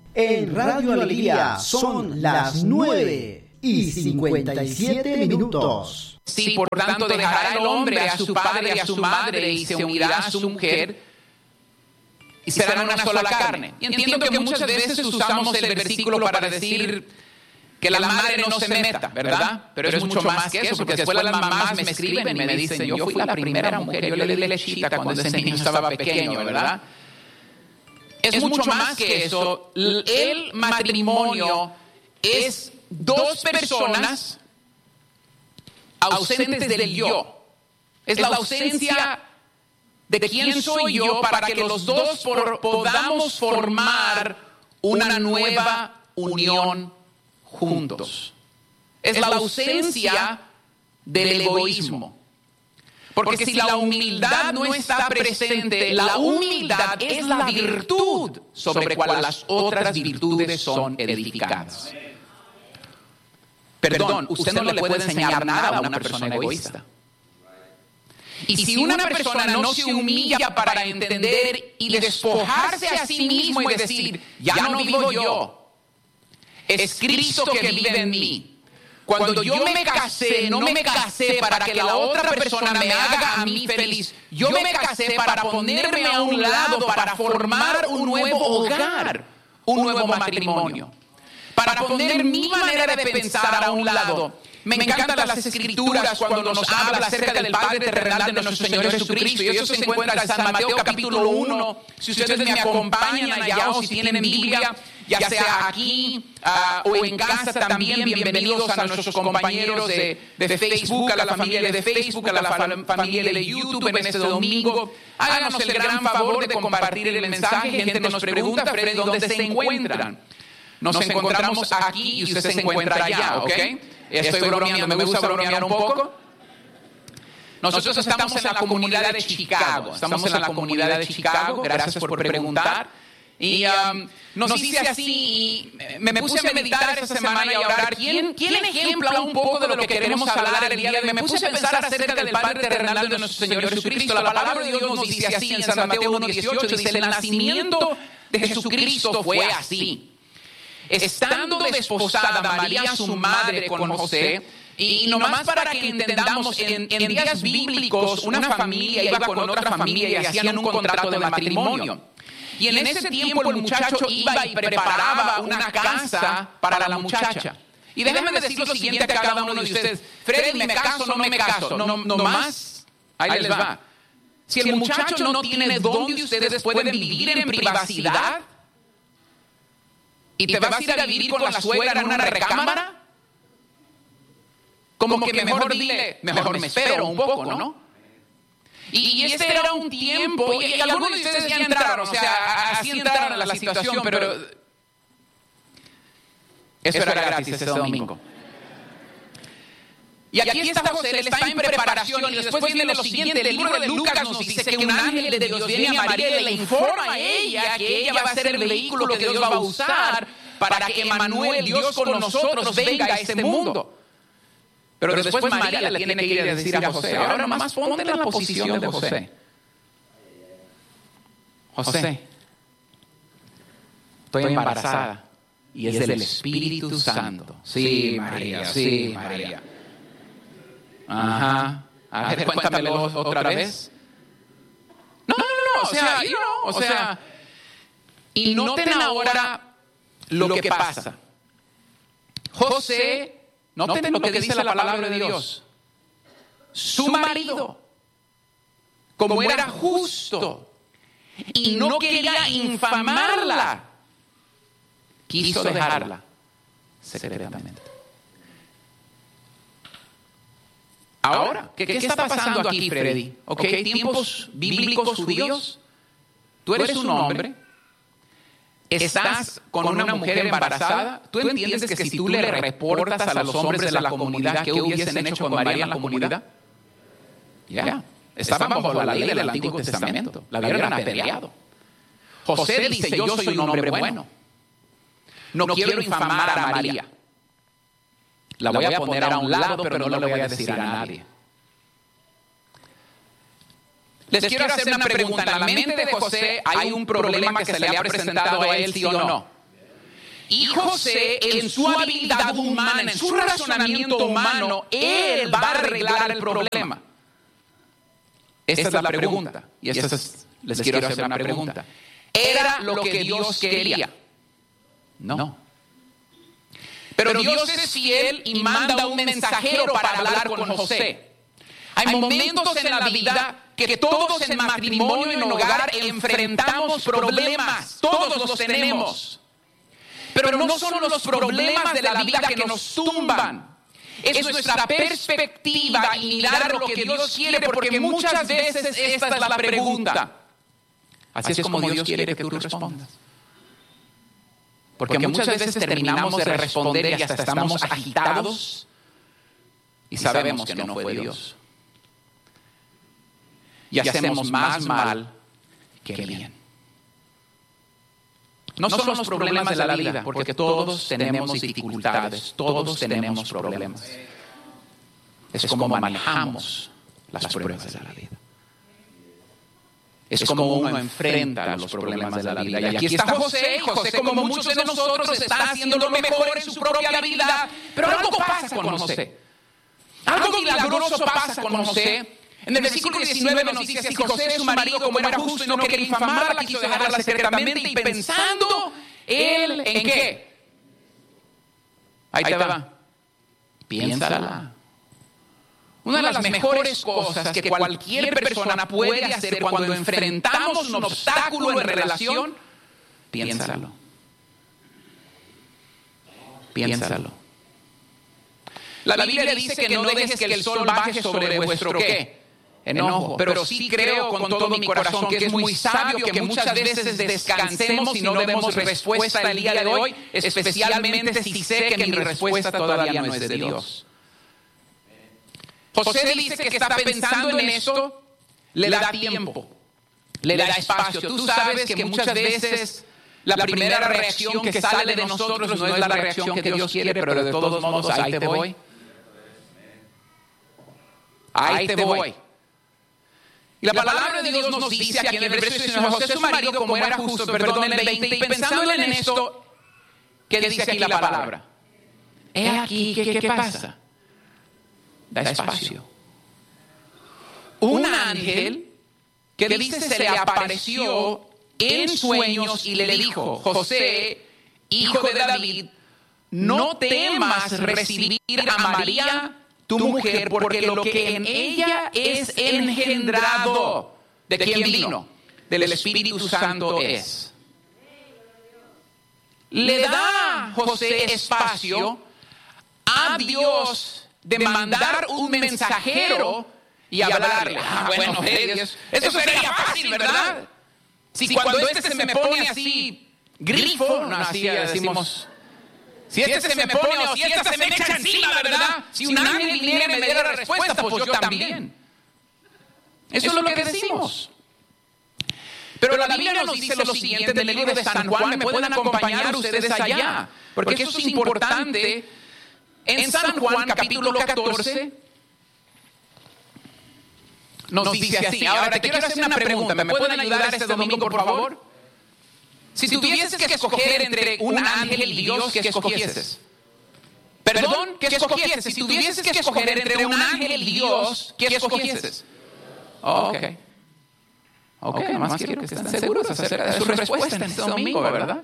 En Radio Alegría son las 9:57. Sí, por tanto dejará el hombre a su padre y a su madre y se unirá a su mujer y serán una sola carne. Y entiendo que muchas veces usamos el versículo para decir que la madre no se meta, ¿verdad? Pero es mucho más que eso, porque después las mamás me escriben y me dicen, yo fui la primera mujer, yo le di lechita cuando ese niño estaba pequeño, ¿verdad? Es mucho más que eso. El matrimonio es dos personas ausentes del yo. Es la ausencia de quién soy yo para que los dos podamos formar una nueva unión juntos. Es la ausencia del egoísmo. Porque si la humildad no está presente, la humildad es la virtud sobre cual las otras virtudes son edificadas. Perdón, usted no le puede enseñar nada a una persona egoísta. Y si una persona no se humilla para entender y despojarse a sí mismo y decir, ya no vivo yo, es Cristo que vive en mí. Cuando yo me casé, no me casé para que la otra persona me haga a mí feliz. Yo me casé para ponerme a un lado, para formar un nuevo hogar, un nuevo matrimonio. Para poner mi manera de pensar a un lado. Me encantan las escrituras cuando nos habla acerca del Padre terrenal de nuestro Señor Jesucristo. Y eso se encuentra en San Mateo capítulo 1. Si ustedes me acompañan allá o si tienen Biblia, ya sea aquí o en casa también, bienvenidos a nuestros compañeros de Facebook, a la familia de Facebook, a la familia de YouTube en este domingo. Háganos el gran favor de compartir el mensaje. Gente nos pregunta, Freddy, ¿dónde se encuentran? Nos encontramos aquí y usted se encuentra allá, ¿ok? Estoy bromeando, me gusta bromear un poco. Nosotros estamos en la comunidad de Chicago. Estamos en la comunidad de Chicago, gracias por preguntar. Y nos dice así, me puse a meditar esta semana y a orar. ¿Quién ejempla un poco de lo que queremos hablar el día de hoy? Me puse a pensar acerca del Padre terrenal de nuestro Señor Jesucristo. La palabra de Dios nos dice así en San Mateo 1:18, dice, el nacimiento de Jesucristo fue así. Estando desposada María, su madre, con José, y nomás para que entendamos, en días bíblicos, una familia iba con otra familia y hacían un contrato de matrimonio. Y en ese tiempo el muchacho iba y preparaba una casa para la muchacha. Y déjenme decir lo siguiente a cada uno de ustedes. Freddy, ¿me caso o no me caso? No más. Ahí les va. Si el muchacho no tiene donde ustedes pueden vivir en privacidad, ¿y te vas a ir a vivir con la suegra en una recámara? Como que mejor dile, mejor me espero un poco, ¿no? Y este era un tiempo, y algunos de ustedes ya entraron, o sea, así entraron a la situación, pero eso era gratis ese domingo. Y aquí está José, él está en preparación, y después viene lo siguiente, el libro de Lucas nos dice que un ángel de Dios viene a María y le informa a ella que ella va a ser el vehículo que Dios va a usar para que Emmanuel, Dios con nosotros, venga a este mundo. Pero después María le tiene que ir a decir a José, ahora más ponte en la posición de José. José, estoy embarazada y es del Espíritu Santo. Sí, María, sí, María. Ajá. A ver, cuéntamelo otra vez. No, o sea, y noten ahora lo que pasa. José, noten lo que dice la palabra de Dios. Su marido, como era justo y no quería infamarla, quiso dejarla secretamente. Ahora, ¿qué está pasando aquí, Freddy? ¿Ok? Tiempos bíblicos judíos. Tú eres un hombre, estás con una mujer embarazada. ¿Tú entiendes que si tú le reportas a los hombres de la comunidad qué hubiesen hecho con María en la comunidad? Ya. Estaban bajo la ley del Antiguo Testamento. La hubieran apedreado. José dice, yo soy un hombre bueno. No quiero infamar a María. La voy a poner a un lado, pero no le voy a decir a nadie. Les quiero hacer una pregunta. En la mente de José hay un problema que se le ha presentado a él, ¿sí o no? Y José, en su habilidad humana, en su razonamiento humano, él va a arreglar el problema. Esta es la pregunta. Y les quiero hacer una pregunta. ¿Era lo que Dios quería? No. Pero Dios es fiel y manda un mensajero para hablar con José. Hay momentos en la vida que todos en matrimonio y en hogar enfrentamos problemas. Todos los tenemos. Pero no son los problemas de la vida que nos tumban. Es nuestra perspectiva y mirar lo que Dios quiere, porque muchas veces esta es la pregunta. Así es como Dios quiere que tú respondas. Porque muchas veces terminamos de responder y hasta estamos agitados y sabemos que no fue Dios. Y hacemos más mal que bien. No son los problemas de la vida, porque todos tenemos dificultades, todos tenemos problemas. Es como manejamos las pruebas de la vida. Es como uno enfrenta los problemas de la vida. Y aquí está José, como muchos de nosotros, está haciendo lo mejor en su propia vida. Pero algo pasa con José. Algo milagroso pasa con José. En el versículo 19 nos dice así: José, su marido, como era justo y no quería infamarla, quiso dejarla secretamente, y pensando él en qué. Ahí te va. Piénsala. Una de las mejores cosas que cualquier persona puede hacer cuando enfrentamos un obstáculo en relación, piénsalo. Piénsalo. La Biblia dice que no dejes que el sol baje sobre vuestro ¿qué? Enojo. Pero sí creo con todo mi corazón que es muy sabio que muchas veces descansemos y no demos respuesta el día de hoy, especialmente si sé que mi respuesta todavía no es de Dios. José dice que está pensando en esto, le da tiempo, le da espacio. Tú sabes que muchas veces la primera reacción que sale de nosotros no es la reacción que Dios quiere, pero de todos modos, ahí te voy. Ahí te voy. Y la palabra de Dios nos dice aquí en el versículo 19: José, su marido, como era justo, perdón, en el 20, y pensando en esto, ¿qué dice aquí la palabra? He aquí, ¿qué pasa? Da espacio. Un ángel que dice se le apareció en sueños y le dijo: José, hijo de David, no temas recibir a María, tu mujer, porque lo que en ella es engendrado, ¿de quién vino? Del Espíritu Santo es. Le da José espacio a Dios de mandar un mensajero y hablarle. Bueno, eso sería fácil, ¿verdad? Si cuando se me pone así, grifo, no, así decimos, si se me pone o si se me echa encima, ¿verdad? Si un ángel viniera y me diera la respuesta, pues yo también. Eso es lo que decimos. Pero la Biblia nos dice lo siguiente en el libro de San Juan. Me pueden acompañar ustedes allá, porque eso es importante. En San Juan, capítulo 14, nos dice así. Ahora te quiero hacer una pregunta. ¿Me pueden ayudar este domingo, por favor? Si tuvieses que escoger entre un ángel y Dios, ¿qué escogieses? Perdón, ¿qué escogieses? Si tuvieses que escoger entre un ángel y Dios, ¿qué escogieses? Ok, nomás quiero que estén seguros acerca de su respuesta en este domingo, ¿verdad?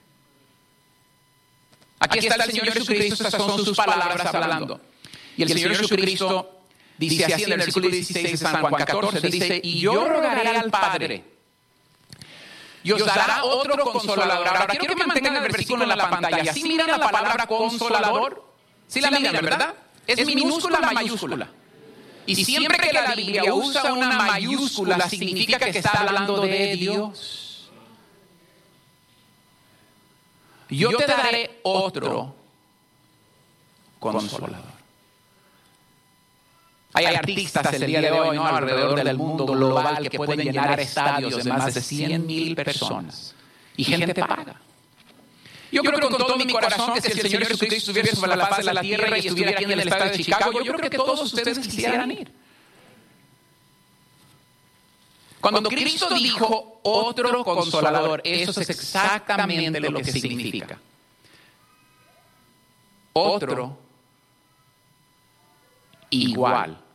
Aquí está el Señor Jesucristo, estas son sus palabras hablando. Y el Señor Jesucristo dice así en el versículo 16 de San Juan 14, dice: y yo rogaré al Padre, y os dará otro consolador. Ahora quiero que mantengan el versículo en la pantalla. ¿Sí miran la palabra consolador? Sí la miran, ¿verdad? Es minúscula, mayúscula. Y siempre que la Biblia usa una mayúscula, significa que está hablando de Dios. Yo te daré otro consolador. Hay artistas el día de hoy, ¿no?, alrededor del mundo global que pueden llenar estadios de más de 100,000 personas. Y gente paga. Yo creo con todo mi corazón que si el Señor Jesucristo estuviera sobre la faz de la tierra y estuviera aquí en el estadio de Chicago, yo creo que todos ustedes quisieran ir. Cuando Cristo dijo otro consolador, eso es exactamente lo que significa. otro igual.